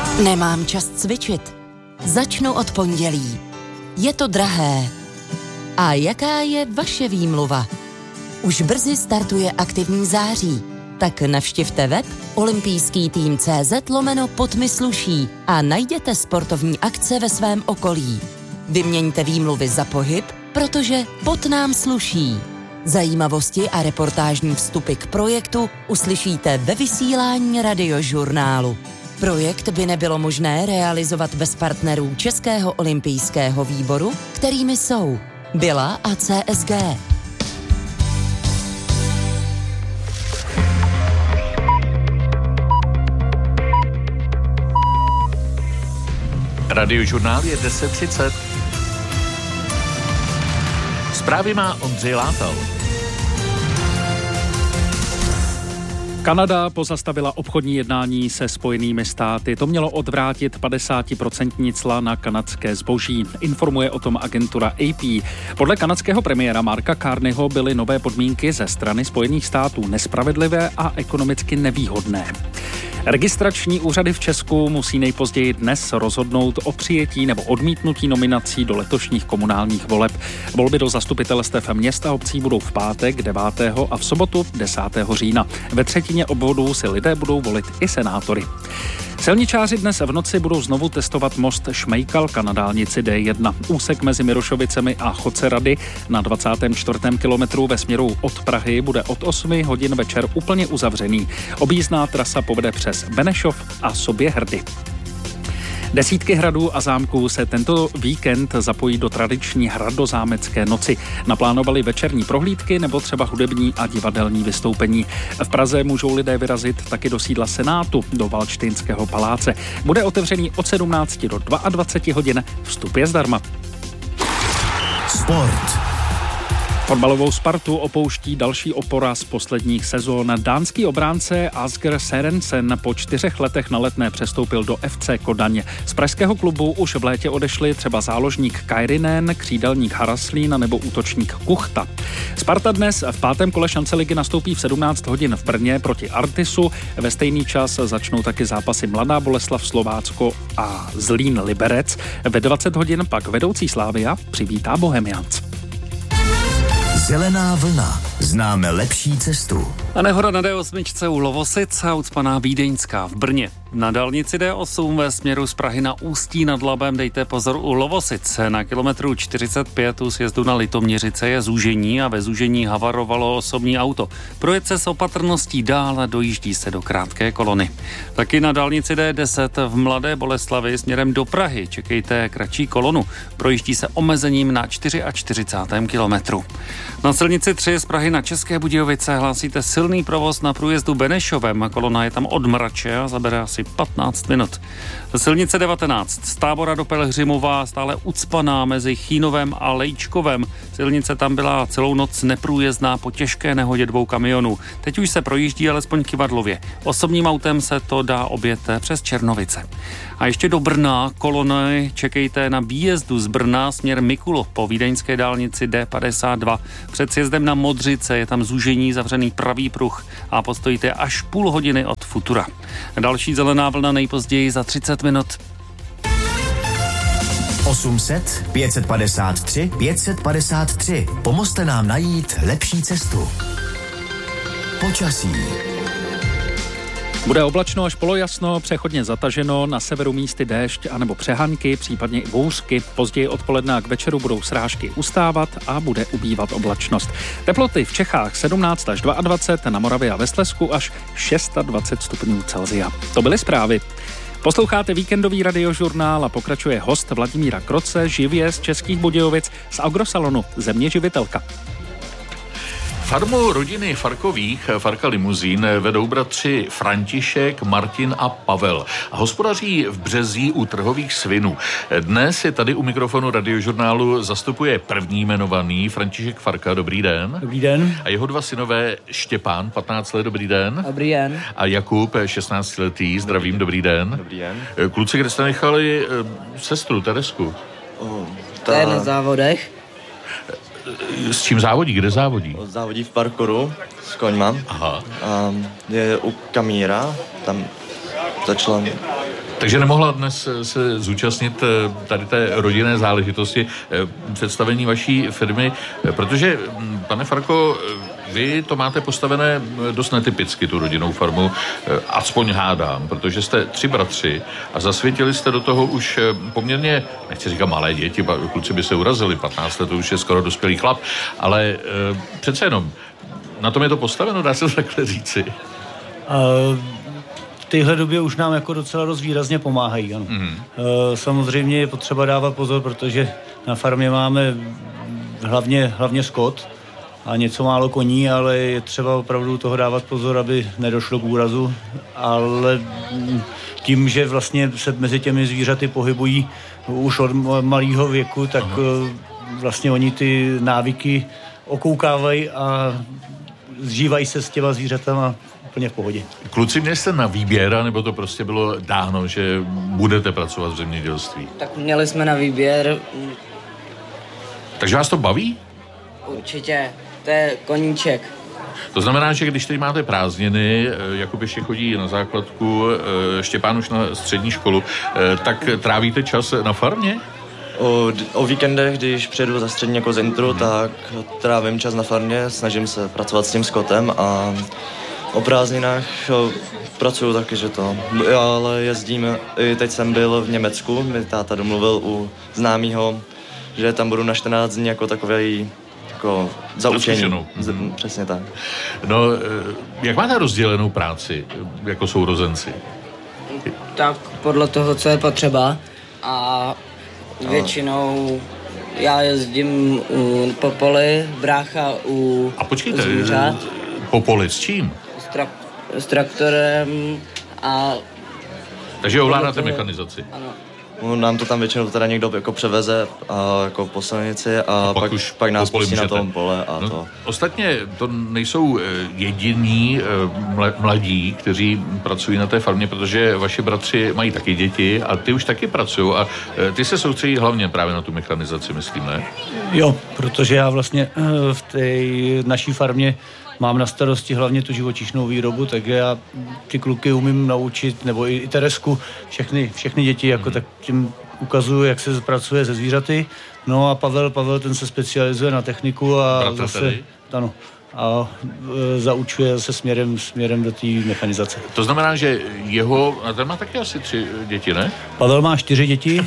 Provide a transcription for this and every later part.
Nemám čas cvičit. Začnu od pondělí. Je to drahé. A jaká je vaše výmluva? Už brzy startuje aktivní září. Tak navštivte web olympijský-tým.cz/podmysluší a najděte sportovní akce ve svém okolí. Vyměňte výmluvy za pohyb, protože pot nám sluší. Zajímavosti a reportážní vstupy k projektu uslyšíte ve vysílání Radiožurnálu. Projekt by nebylo možné realizovat bez partnerů Českého olympijského výboru, kterými jsou Bila a CSG. Radiožurnál je 10:30. Zprávy má Ondřej Látal. Kanada pozastavila obchodní jednání se Spojenými státy. To mělo odvrátit 50% cla na kanadské zboží. Informuje o tom agentura AP. Podle kanadského premiéra Marka Carneyho byly nové podmínky ze strany Spojených států nespravedlivé a ekonomicky nevýhodné. Registrační úřady v Česku musí nejpozději dnes rozhodnout o přijetí nebo odmítnutí nominací do letošních komunálních voleb. Volby do zastupitelstev měst a obcí budou v pátek 9. a v sobotu 10. října. Ve třetině obvodů si lidé budou volit i senátory. Silničáři dnes v noci budou znovu testovat most Šmejkalka na dálnici D1. Úsek mezi Mirošovicemi a Chocerady na 24. kilometru ve směru od Prahy bude od 8 hodin večer úplně uzavřený. Objízdná trasa povede přes Benešov a Soběhrdy. Desítky hradů a zámků se tento víkend zapojí do tradiční hradozámecké noci. Naplánovali večerní prohlídky nebo třeba hudební a divadelní vystoupení. V Praze můžou lidé vyrazit taky do sídla Senátu, do Valdštejnského paláce. Bude otevřený od 17 do 22 hodin. Vstup je zdarma. Sport. Fotbalovou Spartu opouští další opora z posledních sezón. Dánský obránce Asger Sørensen po 4 letech na Letné přestoupil do FC Kodaň. Z pražského klubu už v létě odešli třeba záložník Kairinen, křídelník Haraslín nebo útočník Kuchta. Sparta dnes v 5. kole šance ligy nastoupí v 17 hodin v Brně proti Artisu. Ve stejný čas začnou taky zápasy Mladá Boleslav Slovácko a Zlín Liberec. Ve 20 hodin pak vedoucí Slavia přivítá Bohemians. Zelená vlna. Známe lepší cestu. A nehoda na D8 u Lovosic a ucpaná Vídeňská v Brně. Na dálnici D8 ve směru z Prahy na Ústí nad Labem dejte pozor u Lovosic. Na kilometru 45 u sjezdu na Litoměřice je zúžení a ve zúžení havarovalo osobní auto. Projeďte s opatrností dál a dojíždí se do krátké kolony. Taky na dálnici D10 v Mladé Boleslavi směrem do Prahy čekejte kratší kolonu. Projíždí se omezením na 44. kilometru. Na silnici 3 z Prahy na České Budějovice hlásíte silný provoz na průjezdu Benešovem. Kolona je tam od Mrače a zabere asi 15 minut. Silnice 19 z Tábora do Pelhřimova stále ucpaná mezi Chínovem a Lejčkovem. Silnice tam byla celou noc neprůjezdná po těžké nehodě 2 kamionů. Teď už se projíždí alespoň kyvadlově. Osobním autem se to dá objet přes Černovice. A ještě do Brna kolony čekejte na výjezdu z Brna směr Mikulov po vídeňské dálnici D52. Před sjezdem na Modřice je tam zúžení, zavřený pravý pruh a postojíte až půl hodiny od Futura. Další zelená vlna nejpozději za 30 minut. 800 553 553. Pomozte nám najít lepší cestu. Počasí. Bude oblačno až polojasno, přechodně zataženo, na severu místy déšť anebo přehanky, případně i bouřky. Později odpoledne a k večeru budou srážky ustávat a bude ubývat oblačnost. Teploty v Čechách 17 až 22, na Moravě a ve Slezsku až 26 stupňů Celsia. To byly zprávy. Posloucháte víkendový radiožurnál a pokračuje host Vladimíra Kroce živě z Českých Budějovic z Agrosalonu Země živitelka. Farmu rodiny Farkových, Farka Limuzín, vedou bratři František, Martin a Pavel. Hospodaří v Březí u trhových svinů. Dnes je tady u mikrofonu radiožurnálu zastupuje první jmenovaný František Farka. Dobrý den. Dobrý den. A jeho 2 synové Štěpán, 15 let, dobrý den. Dobrý den. A Jakub, 16 letý, zdravím, dobrý den. Dobrý den. Kluci, kde jste nechali sestru Teresku? To je na závodech. S čím závodí? Kde závodí? Závodí v parkouru s koňma. Aha. A je u Kamíra, tam začala Takže nemohla dnes se zúčastnit tady té rodinné záležitosti představení vaší firmy, protože, pane Farko, vy to máte postavené dost netypicky, tu rodinnou farmu, aspoň hádám, protože jste 3 bratři a zasvětili jste do toho už poměrně, nechci říkat malé děti, kluci by se urazili, 15 let, to už je skoro dospělý chlap, ale přece jenom, na tom je to postaveno, dá se to takhle říci? V téhle době už nám jako docela dost výrazně pomáhají, ano. Samozřejmě je potřeba dávat pozor, protože na farmě máme hlavně skot a něco málo koní, ale je třeba opravdu toho dávat pozor, aby nedošlo k úrazu, ale tím, že vlastně se mezi těmi zvířaty pohybují už od malého věku, tak vlastně oni ty návyky okoukávají a zžívají se s těma zvířatama úplně v pohodě. Kluci, měli jste na výběr, nebo to prostě bylo dáno, že budete pracovat v zemědělství? Tak měli jsme na výběr. Takže vás to baví? Určitě, to je koníček. To znamená, že když teď máte prázdniny, Jakub ještě chodí na základku, Štěpán už na střední školu, tak trávíte čas na farmě? O víkendech, když přijedu za střední jako zentru, tak trávím čas na farmě, snažím se pracovat s tím skotem a o prázdninách pracuju taky, že to. Ale jezdím, teď jsem byl v Německu, mi táta domluvil u známýho, že tam budu na 14 dní jako takovej jako zaučení. Přesně tak. No, jak máte rozdělenou práci jako sourozenci? Tak podle toho, co je potřeba a většinou já jezdím po poli, brácha u A počkejte, zvířat. Po poli s čím? S traktorem a... Takže ovládáte mechanizaci? Ano. Nám to tam většinou teda někdo jako převeze a jako po silnici a pak nás pustí na tom pole a to. Ostatně to nejsou jediní mladí, kteří pracují na té farmě, protože vaši bratři mají taky děti a ty už taky pracují a ty se soustředí hlavně právě na tu mechanizaci, myslím, ne? Jo, protože já vlastně v té naší farmě mám na starosti hlavně tu živočišnou výrobu, takže já ty kluky umím naučit, nebo i Teresku, všechny děti, jako tak tím ukazuju, jak se pracuje se zvířaty. No a Pavel ten se specializuje na techniku a zase, ano, a zaučuje se směrem do té mechanizace. To znamená, že a ten má taky asi 3 děti, ne? Pavel má 4 děti,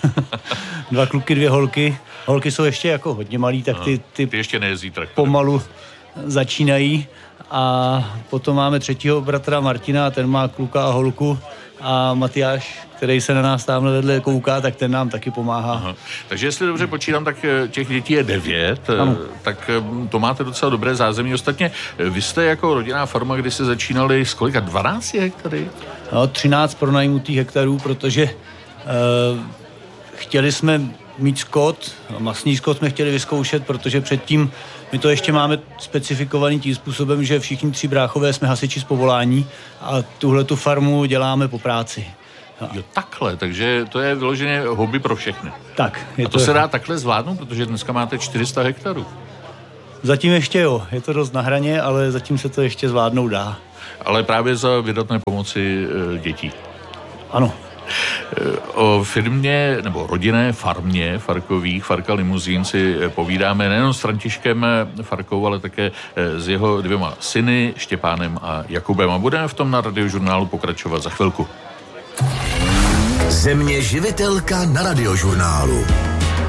2 kluky, 2 holky. Holky jsou ještě jako hodně malý, tak ty ještě nejezdí traktorem. Pomalu začínají a potom máme 3. bratra Martina, ten má kluka a holku a Matyáš, který se na nás tamhle vedle kouká, tak ten nám taky pomáhá. Aha. Takže jestli dobře počítám, tak těch dětí je 9, tak to máte docela dobré zázemí. Ostatně vy jste jako rodinná farma, kdy se začínali z kolika? 12 hektary? No, 13 pronajmutých hektarů, protože chtěli jsme mít skot, masný skot jsme chtěli vyzkoušet, protože předtím my to ještě máme specifikovaný tím způsobem, že všichni 3 bráchové jsme hasiči z povolání a tuhletu farmu děláme po práci. Jo, takhle, takže to je vyloženě hobby pro všechny. Tak. A to se dá takhle zvládnout, protože dneska máte 400 hektarů. Zatím ještě jo, je to dost na hraně, ale zatím se to ještě zvládnout dá. Ale právě za vydatné pomoci dětí. Ano. O firmě nebo rodinné farmě Farkových, Farka Limuzín, si povídáme nejen s Františkem Farkou, ale také s jeho 2 syny, Štěpánem a Jakubem. A budeme v tom na Radiožurnálu pokračovat za chvilku. Země živitelka na Radiožurnálu.